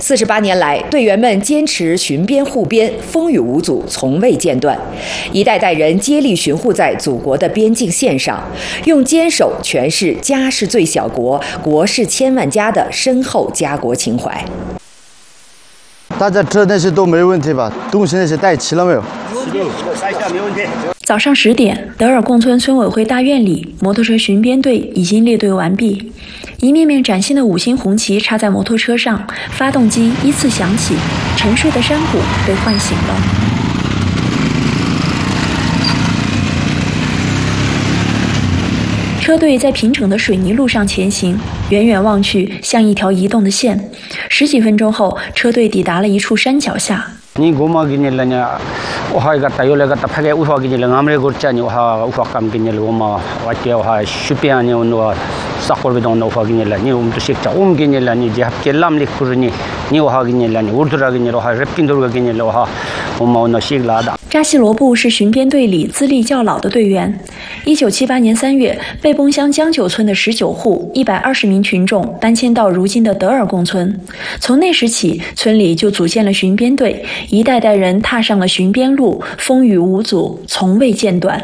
48年来，队员们坚持巡边护边，风雨无阻，从未间断。一代代人接力巡护在祖国的边境线上，用坚守诠释“家是最小国，国是千万家”的深厚家国情怀。 大家吃那些都没问题吧？东西那些带齐了没有？ 没问题。 早上10点，德尔贡村村委会大院里，摩托车巡边队已经列队完毕。一面面崭新的5星红旗插在摩托车上，发动机依次响起，沉睡的山谷被唤醒了。车队在平整的水泥路上前行，远远望去像一条移动的线。10几分钟后，车队抵达了一处山脚下。 你고마 기닐라냐 오하이가 타요레가 타파게 우하 기닐라 amre gorchani 오하 우하 kam 기닐라 오마 와티 오하 슈피아니 온노 사코르베동 오하 기닐라 니 umtu 식자 기닐라 니 제합게 람릭쿠르니 니 오하 기닐라 니 우르드라 기닐라 오하 랩킨도르가 기닐라 오하 오마 온노 식라다。 扎西罗布是巡边队里资历较老的队员。1978年3月，贝崩乡江九村的19户120名群众搬迁到如今的德尔贡村。从那时起，村里就组建了巡边队，一代代人踏上了巡边路，风雨无阻，从未间断。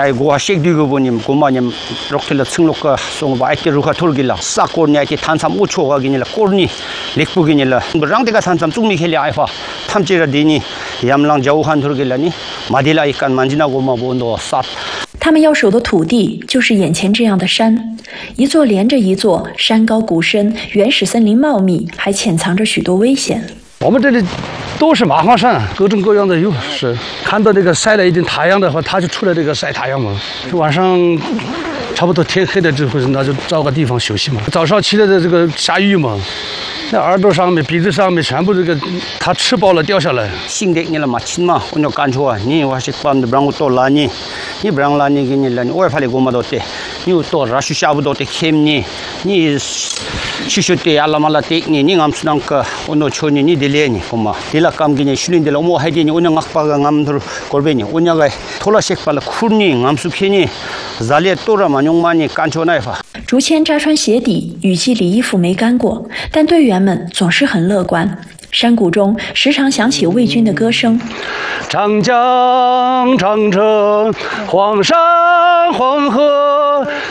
他们要守的土地就是眼前这样的山，一座连着一座，山高谷深，原始森林茂密，还潜藏着许多危险。 我们这里都是麻花山，各种各样的有，是看到这个晒了一点太阳的话，它就出来这个晒太阳嘛。晚上差不多天黑了之后，那就找个地方休息嘛。早上起来的这个下雨嘛，那耳朵上面、鼻子上面全部这个，它吃饱了掉下来。 신대니라 마친마 오늘 간초와 니 와식밤도 브랑고 라니 니 브랑라니 기닐라니 오에팔리 고마도테 니 또 라슈샤부도테 캠니 니 슈슈테 알라말라 테크니 니 감수난까 오늘 초니 니 딜레니 고마 딜라 감기니 슐린델 오모 하이디니 오늘 악바가 감들 골베니 오냐가 토라식발라 쿠르니 감수케니 잘레 또라마 용마니 간초나이파。 竹签扎穿鞋底，雨季里衣服没干过，但队员们总是很乐观。山谷中时常响起魏军的歌声， 长江、长城、黄山、黄河。